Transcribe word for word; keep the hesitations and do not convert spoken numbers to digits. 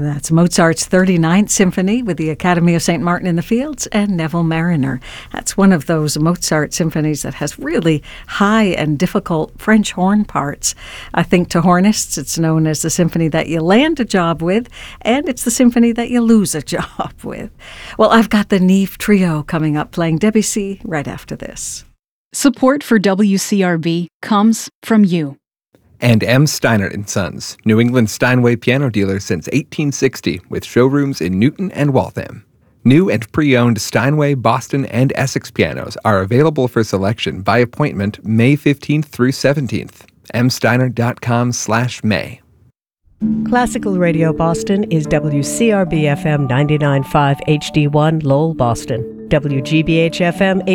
That's Mozart's thirty-ninth Symphony with the Academy of Saint Martin in the Fields and Neville Mariner. That's one of those Mozart symphonies that has really high and difficult French horn parts. I think to hornists it's known as the symphony that you land a job with, and it's the symphony that you lose a job with. Well, I've got the Neve Trio coming up playing Debussy right after this. Support for W C R B comes from you. And M. Steiner and Sons, New England Steinway piano dealer since eighteen sixty, with showrooms in Newton and Waltham. New and pre-owned Steinway, Boston, and Essex pianos are available for selection by appointment May fifteenth through seventeenth. m steiner dot com slash may. Classical Radio Boston is W C R B F M ninety-nine point five H D one Lowell, Boston. W G B H F M